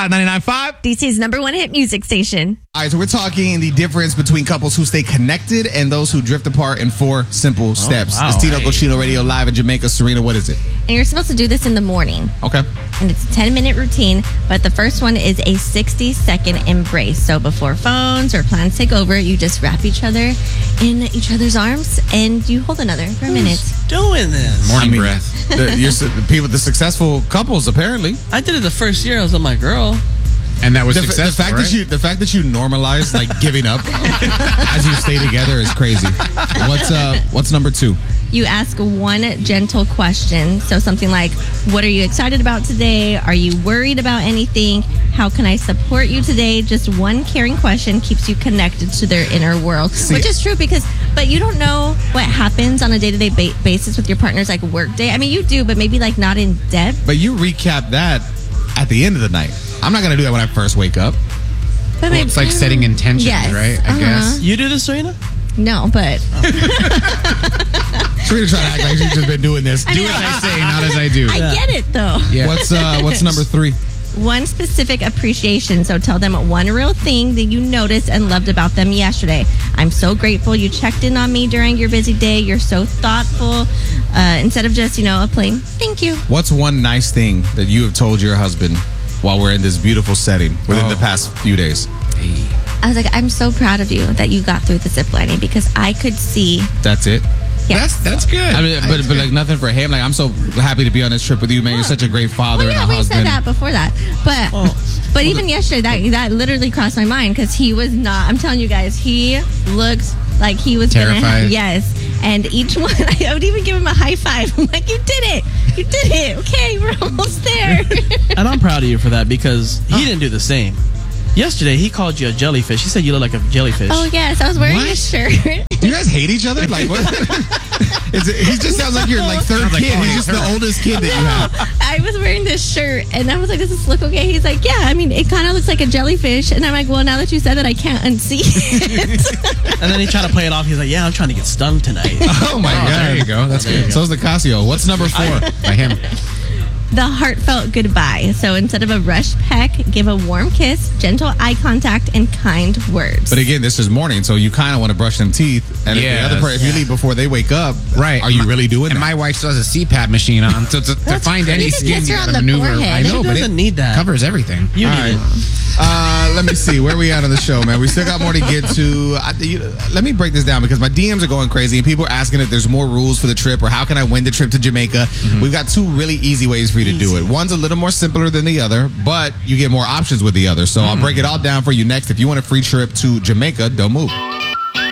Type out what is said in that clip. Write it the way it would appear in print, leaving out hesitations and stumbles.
Hot 99.5. DC's #1 hit music station. All right, so we're talking the difference between couples who stay connected and those who drift apart in 4 simple steps. wow. It's Tino Cochino Radio live in Jamaica. Serena, what is it? And you're supposed to do this in the morning. Okay. And it's a 10-minute routine, but the first one is a 60-second embrace. So before phones or plans take over, you just wrap each other in each other's arms and you hold another for a minute. Doing this. Morning breath. The people, the successful couples, apparently. I did it the first year I was with my girl. And that was The successful, fact right? the fact that you normalize like giving up as you stay together is crazy. What's number 2? You ask one gentle question. So something like, what are you excited about today? Are you worried about anything? How can I support you today? Just one caring question keeps you connected to their inner world. Which is true but you don't know what happens on a day-to-day basis with your partner's like work day. I mean, you do, but maybe like not in depth. But you recap that at the end of the night. I'm not going to do that when I first wake up. But Well, it's like setting intentions, Yes. right? I guess. You do this, Serena? No, but Serena trying to act like she's just been doing this. I Do know. as I say, not as I do. I get it though. Yeah. What's number 3? One specific appreciation. So tell them one real thing that you noticed and loved about them yesterday. I'm so grateful you checked in on me during your busy day. You're so thoughtful. Instead of just, a plain thank you. What's one nice thing that you have told your husband while we're in this beautiful setting within the past few days? I was like, I'm so proud of you that you got through the zip lining because I could see. That's it. Yes. That's good. I mean, but like nothing for him. Like, I'm so happy to be on this trip with you, man. You're such a great father Well, and a we husband. said that before that, but even yesterday, that literally crossed my mind because he was not. I'm telling you guys, he looked like he was Terrified. Yes, and each one, I would even give him a high five. I'm like, you did it, Okay, we're almost there. And I'm proud of you for that because he didn't do the same. Yesterday, he called you a jellyfish. He said you look like a jellyfish. Oh yes, I was wearing What? a shirt. Do you guys hate each other? Like, what? He just sounds like your third Sounds like kid. calling He's just her. the oldest kid that you have. I was wearing this shirt, and I was like, does this look okay? He's like, yeah, I mean, it kind of looks like a jellyfish. And I'm like, well, now that you said that, I can't unsee it. And then he tried to play it off. He's like, yeah, I'm trying to get stung tonight. Oh my God! there you go. That's good. So's the Casio. What's number 4? By him. The heartfelt goodbye. So instead of a rushed peck, give a warm kiss, gentle eye contact, and kind words. But again, this is morning, so you kind of want to brush them teeth. And if the Yes. other person, if you leave before they wake up, Right. Are you really doing And that? my wife still has a CPAP machine on. So to find any You can skin kiss you her gotta on the maneuver. forehead. I know, He but doesn't it need that. covers everything. You All need right. it. Let me see. Where we at on the show, man? We still got more to get to. Let me break this down because my DMs are going crazy and people are asking if there's more rules for the trip or how can I win the trip to Jamaica. We've got 2 really easy ways for you to do it. One's a little more simpler than the other, but you get more options with the other. So I'll break it all down for you next. If you want a free trip to Jamaica, don't move.